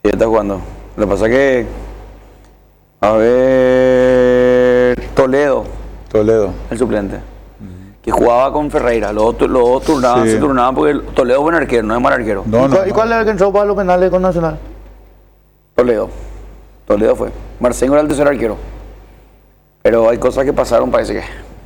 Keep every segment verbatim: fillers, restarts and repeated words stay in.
Sí, está jugando. Lo que pasa es que, a ver, Toledo, Toledo. el suplente, que jugaba con Ferreira. Los otros, los otros turnaban, Sí. se turnaban porque el- Toledo es buen arquero, no es mal arquero. No, ¿Y, no, cuál, y no. cuál era el que entró para los penales con Nacional? Toledo. Toledo fue. Marcengo era el tercer arquero. Pero hay cosas que pasaron, parece que.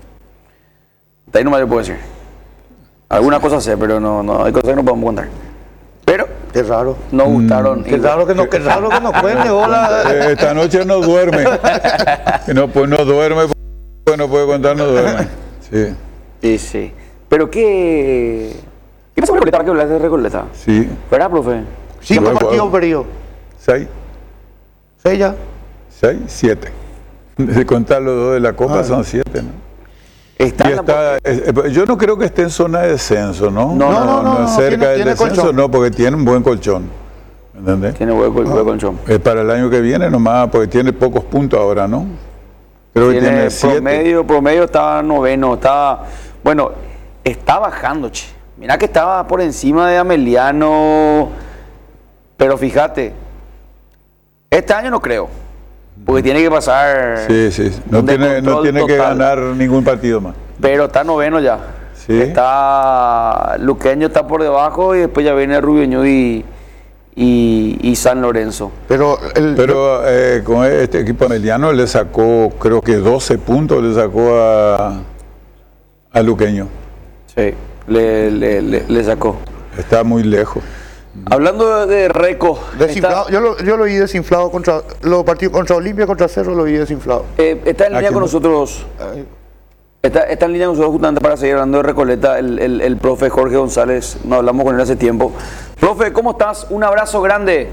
De ahí nomás yo puedo decir. Algunas cosas sé, pero no, no, hay cosas que no podemos contar. Pero Qué raro. nos gustaron. Qué igual. raro que no, qué raro que nos cuente, hola. Eh, Esta noche no duerme. Y no, pues no duerme, pues no puede contar, no duerme. Sí, Sí, sí. Pero qué. ¿Qué pasa con Recoleta? ¿Para qué hablas de Recoleta? sí. ¿Verdad, profe? Cinco Bueno, partidos perdidos. Seis, Seis ya. seis, siete. De contar los dos de la Copa Ah. son siete, ¿no? Está Y en la- está, eh, eh, yo no creo que esté en zona de descenso, ¿no? No, no, no, no, no, cerca tiene- del tiene descenso, colchón. no, porque tiene un buen colchón. ¿Entendés? Tiene hueco el hueco colchón. Es para el año que viene nomás, porque tiene pocos puntos ahora, ¿no? Creo que Tiene, tiene siete. promedio, promedio estaba noveno, estaba, bueno, está bajando, che. Mirá que estaba por encima de Ameliano, pero fíjate, este año no creo, porque tiene que pasar. Sí, sí. No un tiene, no descontrol tiene que total. ganar ningún partido más. Pero está noveno ya. Sí. Está Luqueño está por debajo y después ya viene Rubio y, y, y San Lorenzo. Pero, el, Pero eh, con este equipo ameliano le sacó, creo que doce puntos le sacó a, a Luqueño. Sí, le, le, le, le sacó. Está muy lejos. Hablando de, de Reco, desinflado, está, yo, lo, yo lo vi desinflado contra los partidos contra Olimpia, contra Cerro, lo vi desinflado. eh, está en línea Aquí con no. nosotros. Ay, Está, está en línea con nosotros justamente para seguir hablando de Recoleta, el, el, el profe Jorge González, nos hablamos con él hace tiempo. Profe, ¿cómo estás? Un abrazo grande.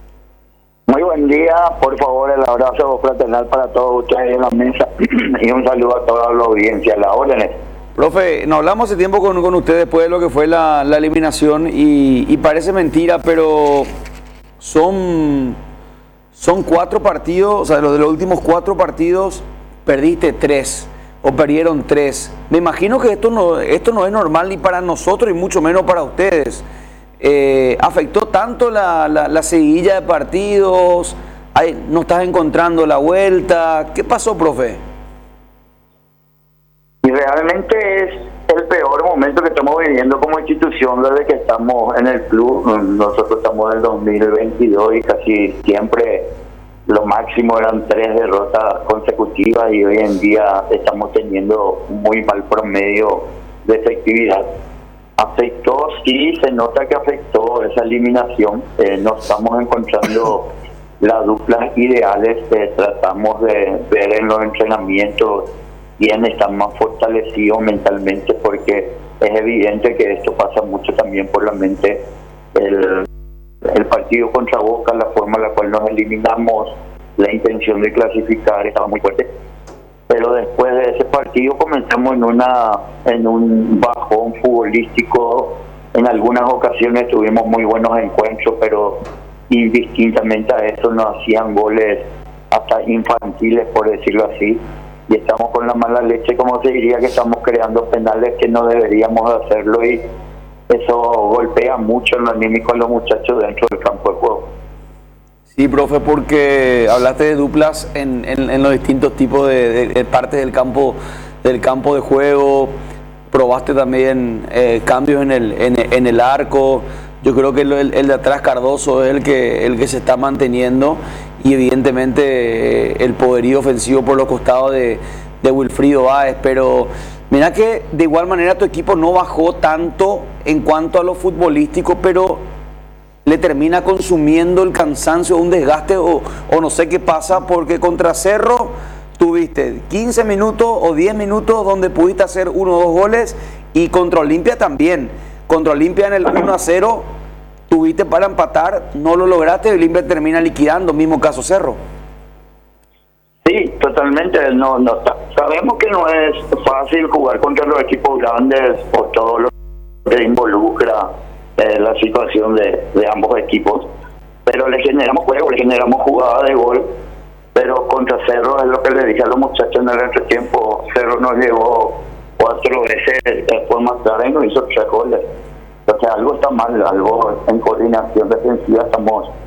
Muy buen día, por favor, el abrazo fraternal para todos ustedes en la mesa y un saludo a toda la audiencia, las órdenes. Profe, nos hablamos hace tiempo con, con usted después de lo que fue la, la eliminación y, y parece mentira, pero son, son cuatro partidos, o sea, los de los últimos cuatro partidos perdiste tres o perdieron tres. Me imagino que esto no, esto no es normal ni para nosotros y mucho menos para ustedes. Eh, ¿Afectó tanto la, la, la seguidilla de partidos? Ay, ¿no estás encontrando la vuelta? ¿Qué pasó, profe? Y realmente es el peor momento que estamos viviendo como institución desde que estamos en el club. Nosotros estamos en el dos mil veintidós y casi siempre lo máximo eran tres derrotas consecutivas y hoy en día estamos teniendo un muy mal promedio de efectividad. Afectó, sí, se nota que afectó esa eliminación. Eh, no estamos encontrando las duplas ideales que tratamos de ver en los entrenamientos. Bien, están más fortalecidos mentalmente porque es evidente que esto pasa mucho también por la mente. El, el partido contra Boca, la forma en la cual nos eliminamos, la intención de clasificar estaba muy fuerte. Pero después de ese partido comenzamos en una en un bajón futbolístico. En algunas ocasiones tuvimos muy buenos encuentros, pero indistintamente a eso nos hacían goles hasta infantiles, por decirlo así. Y estamos con la mala leche, como se diría, que estamos creando penales que no deberíamos hacerlo, y eso golpea mucho en lo anímico a los muchachos dentro del campo de juego. Sí, profe, porque hablaste de duplas en, en, en los distintos tipos de, de, de partes del campo, del campo de juego. Probaste también eh, cambios en el, en, en el arco. Yo creo que el, el de atrás, Cardoso, es el que, el que se está manteniendo, y evidentemente eh, el poderío ofensivo por los costados de, de Wilfrido Báez. Pero mira que de igual manera tu equipo no bajó tanto en cuanto a lo futbolístico, pero le termina consumiendo el cansancio, un desgaste, o, o no sé qué pasa, porque contra Cerro tuviste quince minutos o diez minutos donde pudiste hacer uno o dos goles, y contra Olimpia también. Contra Olimpia en el uno a cero tuviste para empatar, no lo lograste, y Olimpia termina liquidando, mismo caso Cerro. Sí, totalmente. No, no, sabemos que no es fácil jugar contra los equipos grandes por todo lo que involucra eh, la situación de, de ambos equipos, pero le generamos juego, le generamos jugada de gol. Pero contra Cerro, es lo que le dije a los muchachos en el entretiempo, Cerro nos llevó cuatro veces por más tarde y nos hizo tres goles. Entonces algo está mal, algo en coordinación defensiva estamos